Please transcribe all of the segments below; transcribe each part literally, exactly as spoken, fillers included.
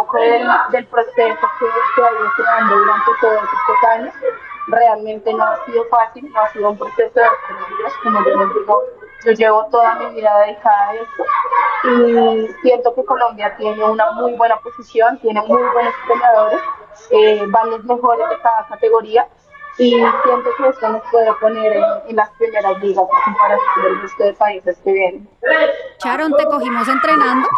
poco del, del proceso que se ha ido creando durante todos estos años. Realmente no ha sido fácil, no ha sido un proceso de tres días, como yo les digo, yo llevo toda mi vida dedicada a esto y siento que Colombia tiene una muy buena posición, tiene muy buenos peleadores, eh, van los mejores de cada categoría y siento que esto nos puede poner en, en las primeras ligas en comparación del resto de países que vienen. Sharon, ¿te cogimos entrenando?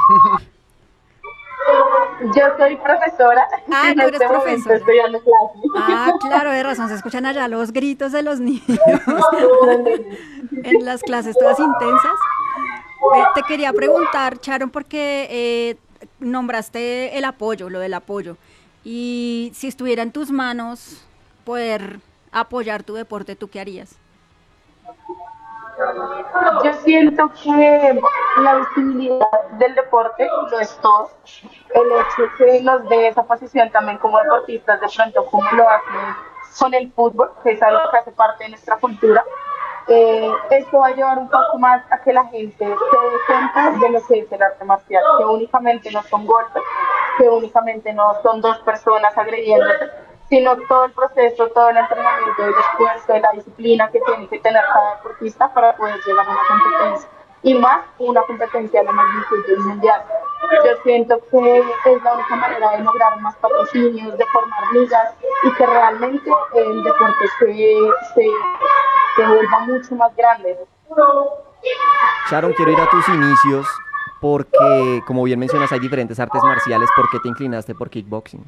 Yo soy profesora, Ah, en tú eres este momento profesora. estoy dando clases. Ah, claro, de razón, se escuchan allá los gritos de los niños en las clases todas intensas. Ve, te quería preguntar, Sharon, porque eh, nombraste el apoyo, lo del apoyo, y si estuviera en tus manos poder apoyar tu deporte, ¿tú qué harías? Yo siento que la visibilidad del deporte lo es todo. El hecho que nos dé esa posición también como deportistas, de pronto como lo hacen con el fútbol, que es algo que hace parte de nuestra cultura, eh, esto va a llevar un poco más a que la gente se dé cuenta de lo que es el arte marcial, que únicamente no son golpes, que únicamente no son dos personas agrediéndose, sino todo el proceso, todo el entrenamiento, el esfuerzo, la disciplina que tiene que tener cada deportista para poder llegar a una competencia. Y más una competencia de la magnitud del mundial. Yo siento que es la única manera de lograr más patrocinios, de formar ligas y que realmente el deporte se, se, se vuelva mucho más grande. Sharon, quiero ir a tus inicios porque, como bien mencionas, hay diferentes artes marciales. ¿Por qué te inclinaste por kickboxing?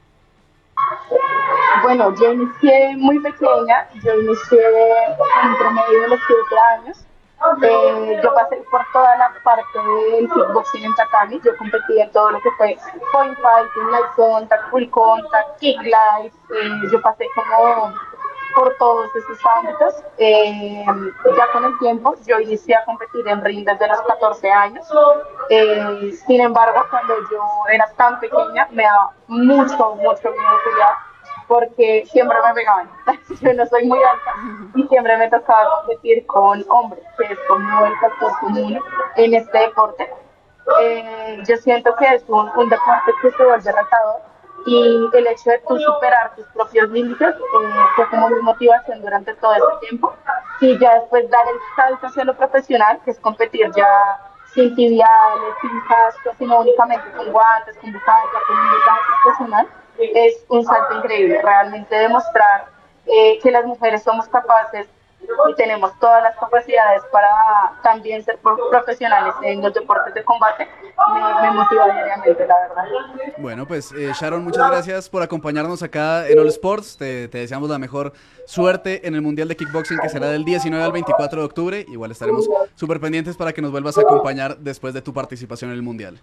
Bueno, yo inicié muy pequeña, yo inicié en promedio de los siete años. Eh, yo pasé por toda la parte del kickboxing en tatami, yo competí en todo lo que fue point fighting, light contact, full contact, kick light, eh, yo pasé como por todos esos ámbitos. Eh, ya con el tiempo yo inicié a competir en ring desde los catorce años. Eh, sin embargo, cuando yo era tan pequeña me daba mucho, mucho miedo pelear porque siempre me pegaban. Yo no soy muy alta y siempre me tocaba competir con hombres, que es como el factor común en este deporte. Eh, yo siento que es un, un deporte que se vuelve retador y el hecho de tú superar tus propios límites eh, fue como mi motivación durante todo este tiempo y ya después dar el salto hacia lo profesional, que es competir ya sin tibiales, sin casco, sino únicamente con guantes, con bufanda, con un blindaje profesional, es un salto increíble, realmente demostrar eh, que las mujeres somos capaces y tenemos todas las capacidades para también ser profesionales en los deportes de combate, me, me motiva diariamente, la verdad. Bueno, pues eh, Sharon, muchas gracias por acompañarnos acá en All Sports. Te, te deseamos la mejor suerte en el Mundial de Kickboxing, que será del diecinueve al veinticuatro de octubre. Igual estaremos súper pendientes para que nos vuelvas a acompañar después de tu participación en el Mundial.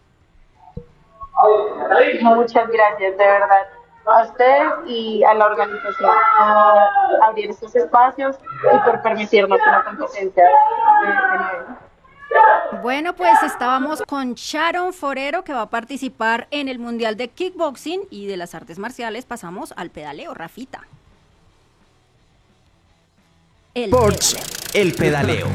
Muchas gracias, de verdad, a ustedes y a la organización por abrir estos espacios y por permitirnos una competencia de este nivel. Bueno, pues estábamos con Sharon Forero, que va a participar en el Mundial de Kickboxing, y de las artes marciales pasamos al pedaleo, Rafita. El Sports, el pedaleo.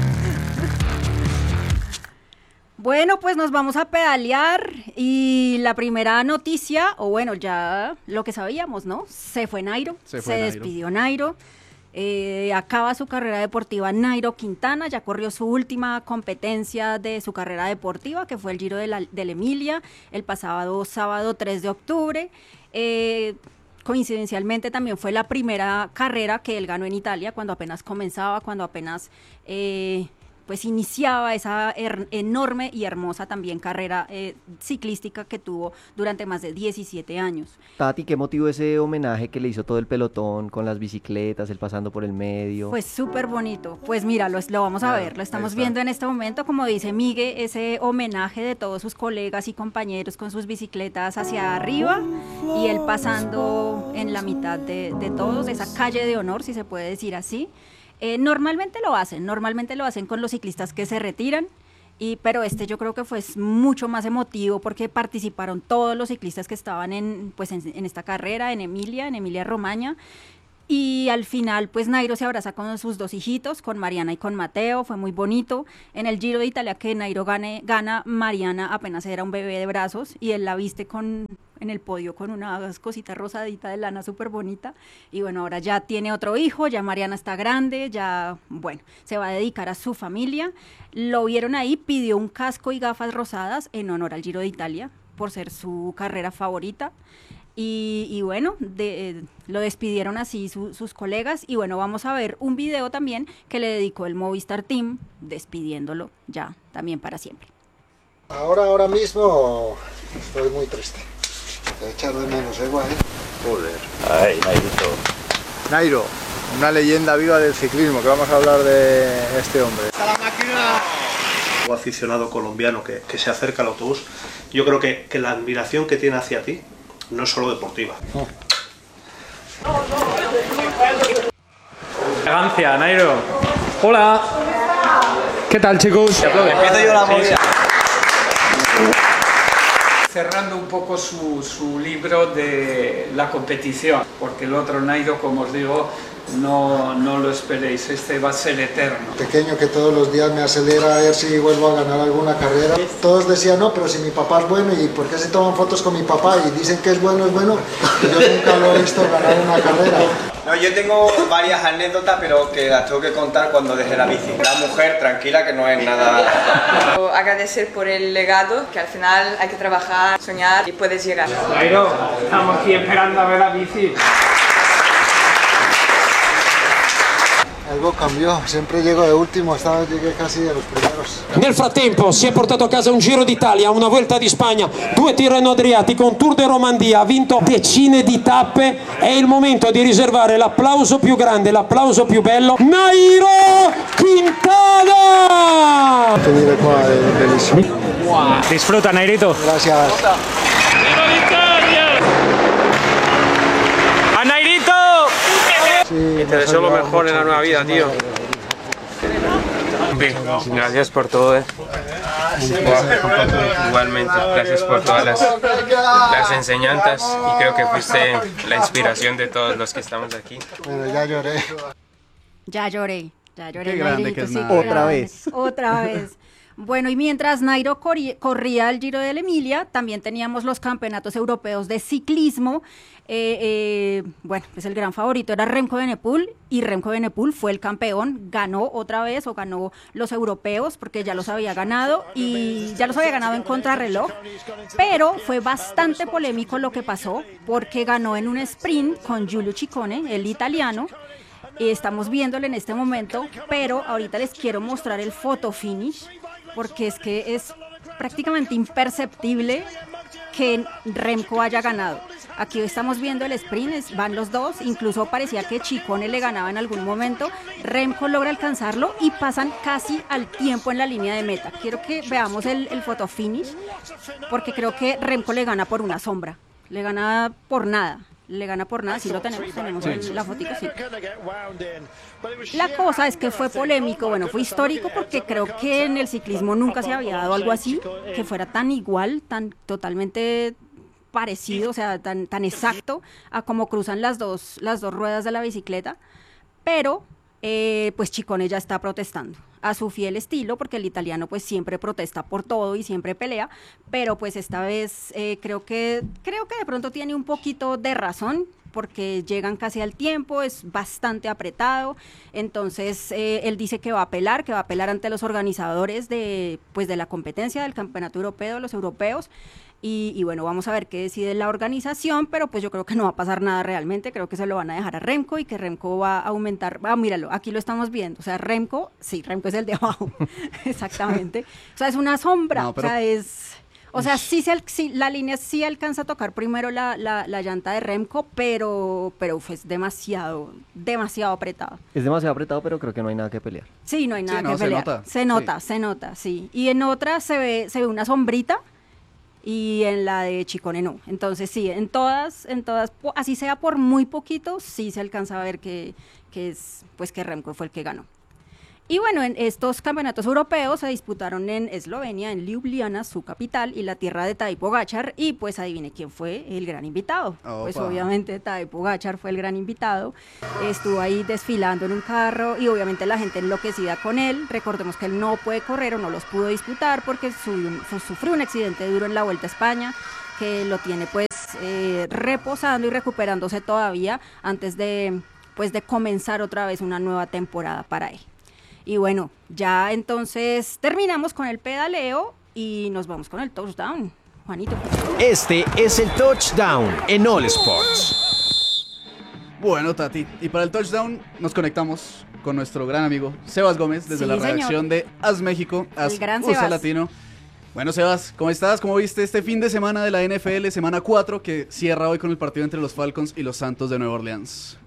Bueno, pues nos vamos a pedalear y la primera noticia, o bueno, ya lo que sabíamos, ¿no? Se fue Nairo, se, fue se Nairo. despidió Nairo, eh, acaba su carrera deportiva Nairo Quintana, ya corrió su última competencia de su carrera deportiva, que fue el Giro de la, de la Emilia, el pasado sábado tres de octubre. Eh, coincidencialmente también fue la primera carrera que él ganó en Italia, cuando apenas comenzaba, cuando apenas... Eh, pues iniciaba esa er- enorme y hermosa también carrera eh, ciclística que tuvo durante más de diecisiete años. Tati, ¿qué motivó ese homenaje que le hizo todo el pelotón con las bicicletas, él pasando por el medio? Pues súper bonito, pues mira, lo, lo vamos a Claro, ver, lo estamos viendo en este momento, como dice Migue, ese homenaje de todos sus colegas y compañeros con sus bicicletas hacia arriba y él pasando en la mitad de, de todos, esa calle de honor, si se puede decir así. Eh, normalmente lo hacen, normalmente lo hacen con los ciclistas que se retiran, y, pero este yo creo que fue mucho más emotivo porque participaron todos los ciclistas que estaban en, pues en, en esta carrera, en Emilia, en Emilia Romagna, y al final pues Nairo se abraza con sus dos hijitos, con Mariana y con Mateo, fue muy bonito. En el Giro de Italia que Nairo gane, gana, Mariana apenas era un bebé de brazos y él la viste con en el podio con una cosita rosadita de lana súper bonita. Y bueno, ahora ya tiene otro hijo, ya Mariana está grande, ya, bueno, se va a dedicar a su familia. Lo vieron ahí, pidió un casco y gafas rosadas en honor al Giro de Italia, por ser su carrera favorita. Y, y bueno, de, eh, lo despidieron así su, sus colegas. Y bueno, vamos a ver un video también que le dedicó el Movistar Team, despidiéndolo ya también para siempre. Ahora, ahora mismo estoy muy triste. De echar de menos, ¿eh, guay? Joder. Ay, Nairito. Nairo, una leyenda viva del ciclismo, que vamos a hablar de este hombre. ¡Está la máquina! O aficionado colombiano que, que se acerca al autobús, yo creo que, que la admiración que tiene hacia ti no es solo deportiva. No. Elegancia, Nairo. Hola. ¿Qué tal, chicos? Empiezo yo la movida. Cerrando un poco su, su libro de la competición, porque el otro Nairo, como os digo, no, no lo esperéis, este va a ser eterno. Pequeño que todos los días me acelera a ver si vuelvo a ganar alguna carrera. Todos decían, no, pero si mi papá es bueno, ¿y por qué se toman fotos con mi papá? Y dicen que es bueno, es bueno, y yo nunca lo he visto ganar una carrera. No, yo tengo varias anécdotas, pero que las tengo que contar cuando dejé la bici. La mujer, tranquila, que no es nada... Agradecer por el legado, que al final hay que trabajar, soñar y puedes llegar. Nairo, estamos aquí esperando a ver la bici. Algo cambiò, sempre llego de ultimo, esta vez llegué casi de los primeros. Nel frattempo si è portato a casa un Giro d'Italia, una Vuelta di Spagna, due Tirreno Adriatico, un Tour de Romandía, ha vinto decine di tappe. È il momento di riservare l'applauso più grande, l'applauso più bello. Nairo Quintana! Venire qua è bellissimo. Wow. Disfruta, Nairito. Gracias. ¡A Nairito! Sí, y te deseo lo mejor en la nueva vida, tío. Gracias por todo, eh. Igualmente, gracias por todas las, las enseñanzas y creo que fuiste la inspiración de todos los que estamos aquí. Bueno, ya lloré. Ya lloré, ya lloré. Qué grande que es sí, Otra grande. vez. Otra vez. Bueno, y mientras Nairo corría el Giro de la Emilia, también teníamos los campeonatos europeos de ciclismo. Eh, eh, bueno, pues el gran favorito era Remco Evenepoel, y Remco Evenepoel fue el campeón, ganó otra vez, o ganó los europeos, porque ya los había ganado, y ya los había ganado en contrarreloj, pero fue bastante polémico lo que pasó, porque ganó en un sprint con Giulio Ciccone, el italiano. Estamos viéndolo en este momento, pero ahorita les quiero mostrar el photo finish, porque es que es prácticamente imperceptible que Remco haya ganado. Aquí estamos viendo el sprint, van los dos, incluso parecía que Ciccone le ganaba en algún momento. Remco logra alcanzarlo y pasan casi al tiempo en la línea de meta. Quiero que veamos el, el photo finish, porque creo que Remco le gana por una sombra, le gana por nada. Le gana por nada, sí lo tenemos, tenemos sí. el, la fotico, sí. La cosa es que fue polémico, bueno, fue histórico, porque creo que en el ciclismo nunca se había dado algo así, que fuera tan igual, tan totalmente parecido, o sea, tan, tan exacto a cómo cruzan las dos, las dos ruedas de la bicicleta, pero eh, pues Ciccone ya está protestando a su fiel estilo, porque el italiano pues siempre protesta por todo y siempre pelea, pero pues esta vez eh, creo que creo que de pronto tiene un poquito de razón, porque llegan casi al tiempo, es bastante apretado, entonces eh, él dice que va a apelar, que va a apelar ante los organizadores de, pues, de la competencia del campeonato europeo, los europeos. Y, y bueno, vamos a ver qué decide la organización, pero pues yo creo que no va a pasar nada realmente, creo que se lo van a dejar a Remco y que Remco va a aumentar, ah, míralo, aquí lo estamos viendo, o sea, Remco, sí, Remco es el de abajo, exactamente, o sea, es una sombra, no, pero... o sea, es... O sea, sí, se, sí, la línea sí alcanza a tocar primero la, la, la llanta de Remco, pero, pero uf, es demasiado, demasiado apretado. Es demasiado apretado, pero creo que no hay nada que pelear. Sí, no hay nada sí, que no, pelear. Se nota, se nota, sí. se nota, sí. Y en otra se ve, se ve una sombrita, y en la de Ciccone no. Entonces sí, en todas, en todas, así sea por muy poquito, sí se alcanza a ver que, que es, pues que Remco fue el que ganó. Y bueno, en estos campeonatos europeos se disputaron en Eslovenia, en Ljubljana, su capital, y la tierra de Tadej Pogačar, y pues adivine quién fue el gran invitado. Opa. Pues obviamente Tadej Pogačar fue el gran invitado, estuvo ahí desfilando en un carro, y obviamente la gente enloquecida con él. Recordemos que él no puede correr o no los pudo disputar porque su, su, sufrió un accidente duro en la Vuelta a España, que lo tiene pues eh, reposando y recuperándose todavía antes de, pues, de comenzar otra vez una nueva temporada para él. Y bueno, ya entonces terminamos con el pedaleo y nos vamos con el touchdown. Juanito. Este es el touchdown en All Sports. Bueno, Tati, y para el touchdown nos conectamos con nuestro gran amigo Sebas Gómez desde sí, la redacción señor. de A S México, A S U S A Latino. Bueno, Sebas, ¿cómo estás? ¿Cómo viste este fin de semana de la N F L, semana cuatro, que cierra hoy con el partido entre los Falcons y los Santos de Nueva Orleans?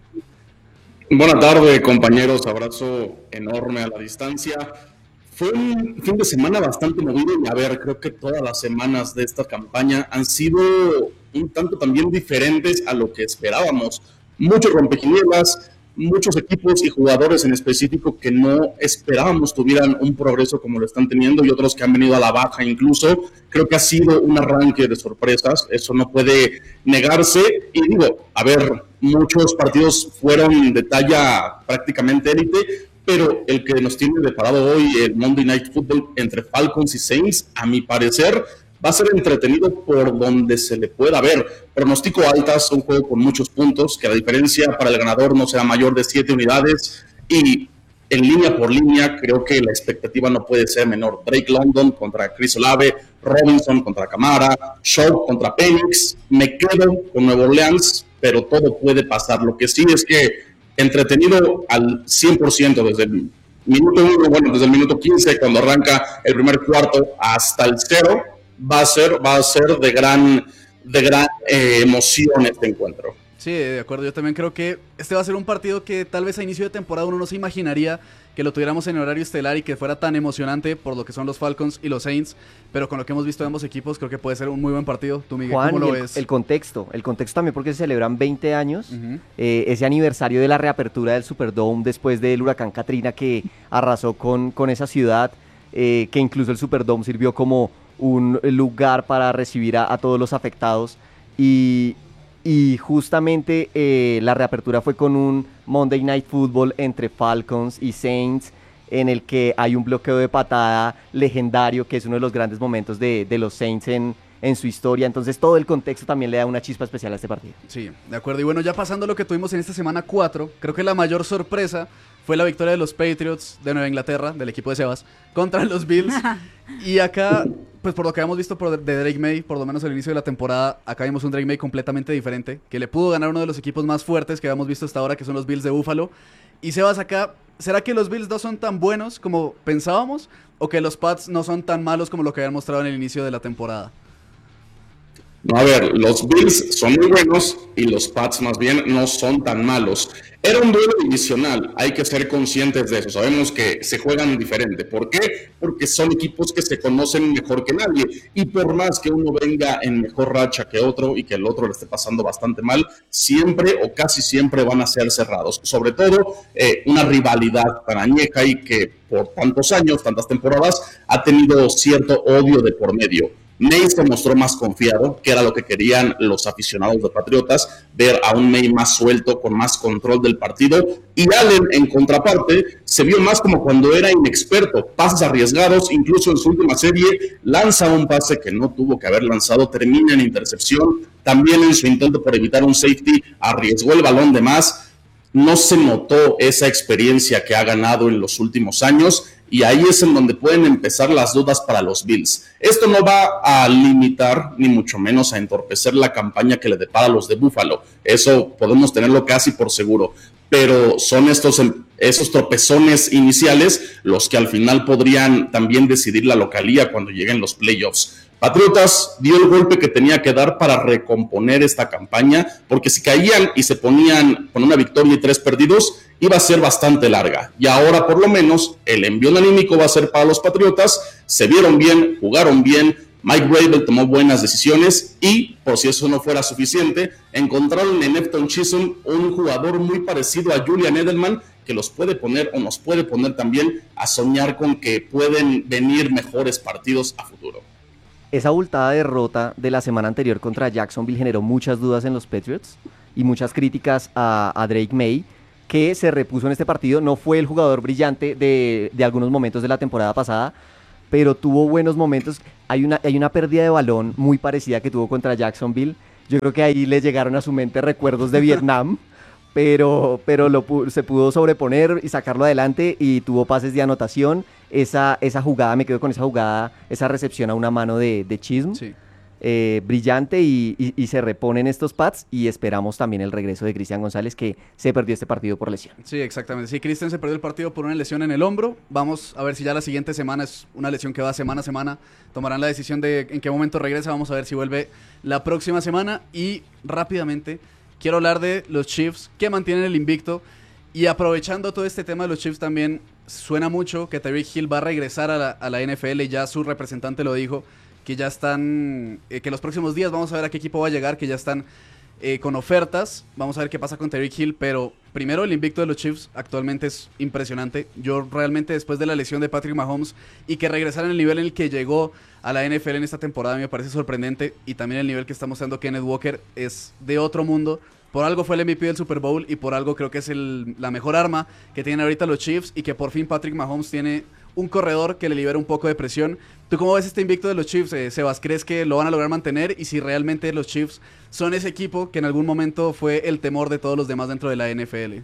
Buenas tardes, compañeros, abrazo enorme a la distancia. Fue un fin de semana bastante movido y a ver, creo que todas las semanas de esta campaña han sido un tanto también diferentes a lo que esperábamos. Muchos rompequinielas, muchos equipos y jugadores en específico que no esperábamos tuvieran un progreso como lo están teniendo y otros que han venido a la baja incluso. Creo que ha sido un arranque de sorpresas, eso no puede negarse. Y digo, a ver, muchos partidos fueron de talla prácticamente élite, pero el que nos tiene deparado hoy, el Monday Night Football entre Falcons y Saints, a mi parecer va a ser entretenido por donde se le pueda ver. Pronostico altas, un juego con muchos puntos, que la diferencia para el ganador no será mayor de siete unidades, y en línea por línea creo que la expectativa no puede ser menor. Drake London contra Chris Olave, Robinson contra Camara, Shaw contra Penix. Me quedo con Nueva Orleans, pero todo puede pasar. Lo que sí es que entretenido al cien por ciento desde el minuto uno, bueno, desde el minuto quince, cuando arranca el primer cuarto, hasta el cero, va a ser, va a ser de gran, de gran eh, emoción este encuentro. Sí, de acuerdo, yo también creo que este va a ser un partido que tal vez a inicio de temporada uno no se imaginaría que lo tuviéramos en horario estelar y que fuera tan emocionante por lo que son los Falcons y los Saints, pero con lo que hemos visto de ambos equipos creo que puede ser un muy buen partido. Tú, Miguel, Juan, ¿cómo lo el, ves? El contexto, el contexto también porque se celebran veinte años, uh-huh. eh, ese aniversario de la reapertura del Superdome después del huracán Katrina que arrasó con, con esa ciudad, eh, que incluso el Superdome sirvió como un lugar para recibir a, a todos los afectados, y... Y justamente eh, la reapertura fue con un Monday Night Football entre Falcons y Saints, en el que hay un bloqueo de patada legendario, que es uno de los grandes momentos de, de los Saints en, en su historia. Entonces todo el contexto también le da una chispa especial a este partido. Sí, de acuerdo. Y bueno, ya pasando lo que tuvimos en esta semana cuatro, creo que la mayor sorpresa fue la victoria de los Patriots de Nueva Inglaterra, del equipo de Sebas, contra los Bills. Y acá, pues por lo que habíamos visto por de Drake May, por lo menos al inicio de la temporada, acá vimos un Drake May completamente diferente, que le pudo ganar uno de los equipos más fuertes que habíamos visto hasta ahora, que son los Bills de Buffalo. Y Sebas, acá, ¿será que los Bills no son tan buenos como pensábamos? ¿O que los Pats no son tan malos como lo que habían mostrado en el inicio de la temporada? No, a ver, los Bills son muy buenos y los Pats más bien no son tan malos. Era un duelo divisional, hay que ser conscientes de eso. Sabemos que se juegan diferente. ¿Por qué? Porque son equipos que se conocen mejor que nadie. Y por más que uno venga en mejor racha que otro y que el otro le esté pasando bastante mal, siempre o casi siempre van a ser cerrados. Sobre todo eh, una rivalidad tan añeja y que por tantos años, tantas temporadas, ha tenido cierto odio de por medio. May se mostró más confiado, que era lo que querían los aficionados de Patriotas, ver a un May más suelto, con más control del partido, y Allen, en contraparte, se vio más como cuando era inexperto, pases arriesgados, incluso en su última serie, lanza un pase que no tuvo que haber lanzado, termina en intercepción, también en su intento por evitar un safety, arriesgó el balón de más. No se notó esa experiencia que ha ganado en los últimos años, y ahí es en donde pueden empezar las dudas para los Bills. Esto no va a limitar, ni mucho menos a entorpecer la campaña que le depara a los de Buffalo. Eso podemos tenerlo casi por seguro. Pero son estos, esos tropezones iniciales los que al final podrían también decidir la localía cuando lleguen los playoffs. Patriotas dio el golpe que tenía que dar para recomponer esta campaña, porque si caían y se ponían con una victoria y tres perdidos, iba a ser bastante larga. Y ahora, por lo menos, el envío anímico va a ser para los Patriotas. Se vieron bien, jugaron bien, Mike Vrabel tomó buenas decisiones y, por si eso no fuera suficiente, encontraron en Efton Chisholm un jugador muy parecido a Julian Edelman, que los puede poner o nos puede poner también a soñar con que pueden venir mejores partidos a futuro. Esa abultada derrota de la semana anterior contra Jacksonville generó muchas dudas en los Patriots y muchas críticas a, a Drake May, que se repuso en este partido. No fue el jugador brillante de, de algunos momentos de la temporada pasada, pero tuvo buenos momentos. Hay una, hay una pérdida de balón muy parecida que tuvo contra Jacksonville, Yo creo que ahí le llegaron a su mente recuerdos de Vietnam, pero, pero lo, se pudo sobreponer y sacarlo adelante y tuvo pases de anotación. Esa, esa jugada, me quedo con esa jugada, esa recepción a una mano de, de Chisholm. Sí. Eh, brillante y, y, y se reponen estos Pats y esperamos también el regreso de Cristian González, que se perdió este partido por lesión. Sí, exactamente. Sí, Cristian se perdió el partido por una lesión en el hombro. Vamos a ver si ya la siguiente semana es una lesión que va semana a semana. Tomarán la decisión de en qué momento regresa. Vamos a ver si vuelve la próxima semana. Y rápidamente quiero hablar de los Chiefs, que mantienen el invicto. Y aprovechando todo este tema de los Chiefs también, suena mucho que Tyreek Hill va a regresar a la, a la N F L. Ya su representante lo dijo, que ya están, eh, que los próximos días vamos a ver a qué equipo va a llegar, que ya están eh, con ofertas. Vamos a ver qué pasa con Tyreek Hill, pero primero el invicto de los Chiefs actualmente es impresionante. Yo realmente, después de la lesión de Patrick Mahomes y que regresara en el nivel en el que llegó a la N F L en esta temporada, me parece sorprendente, y también el nivel que está mostrando Kenneth Walker es de otro mundo. Por algo fue el M V P del Super Bowl y por algo creo que es el, la mejor arma que tienen ahorita los Chiefs, y que por fin Patrick Mahomes tiene un corredor que le libera un poco de presión. ¿Tú cómo ves este invicto de los Chiefs, eh, Sebas? ¿Crees que lo van a lograr mantener? Y si realmente los Chiefs son ese equipo que en algún momento fue el temor de todos los demás dentro de la N F L.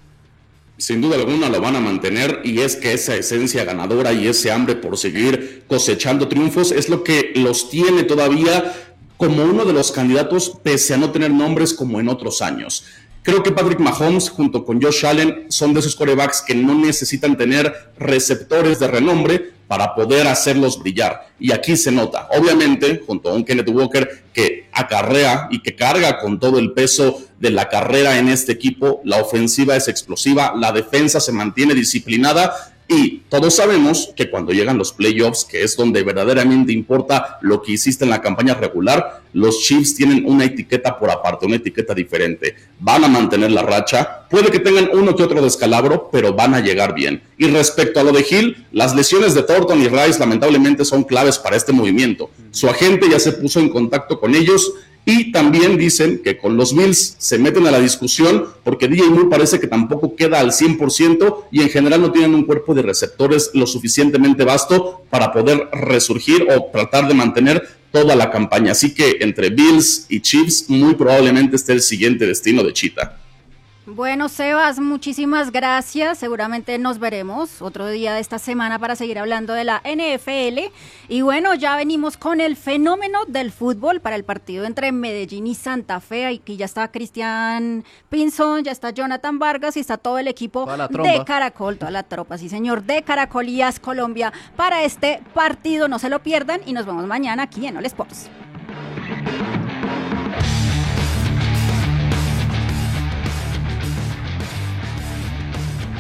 Sin duda alguna lo van a mantener, y es que esa esencia ganadora y ese hambre por seguir cosechando triunfos es lo que los tiene todavía como uno de los candidatos, pese a no tener nombres como en otros años. Creo que Patrick Mahomes junto con Josh Allen son de esos quarterbacks que no necesitan tener receptores de renombre para poder hacerlos brillar. Y aquí se nota, obviamente, junto a un Kenneth Walker que acarrea y que carga con todo el peso de la carrera en este equipo. La ofensiva es explosiva, la defensa se mantiene disciplinada. Y todos sabemos que cuando llegan los playoffs, que es donde verdaderamente importa lo que hiciste en la campaña regular, los Chiefs tienen una etiqueta por aparte, una etiqueta diferente. Van a mantener la racha, puede que tengan uno que otro descalabro, pero van a llegar bien. Y respecto a lo de Hill, las lesiones de Thornton y Rice lamentablemente son claves para este movimiento. Su agente ya se puso en contacto con ellos. Y también dicen que con los Bills se meten a la discusión porque D J Moore parece que tampoco queda al cien por ciento y en general no tienen un cuerpo de receptores lo suficientemente vasto para poder resurgir o tratar de mantener toda la campaña. Así que entre Bills y Chiefs muy probablemente esté el siguiente destino de Cheetah. Bueno, Sebas, muchísimas gracias. Seguramente nos veremos otro día de esta semana para seguir hablando de la N F L. Y bueno, ya venimos con el fenómeno del fútbol para el partido entre Medellín y Santa Fe. Aquí ya está Cristian Pinzón, ya está Jonathan Vargas y está todo el equipo de Caracol, toda la tropa, sí señor, de Caracol y As Colombia para este partido. No se lo pierdan y nos vemos mañana aquí en All Sports.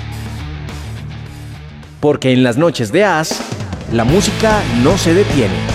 Porque en las noches de As, la música no se detiene.